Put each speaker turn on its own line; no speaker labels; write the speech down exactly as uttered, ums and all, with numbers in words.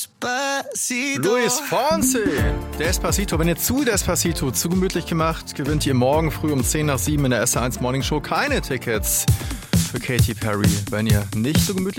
Luis Fonsi, Despacito. Wenn ihr zu Despacito zu gemütlich gemacht, gewinnt ihr morgen früh um zehn nach sieben in der S R eins Morning Show keine Tickets für Katy Perry. Wenn ihr nicht so gemütlich